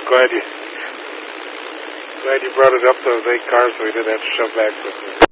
glad you brought it up, those 8 cars, so we didn't have to shove back with it.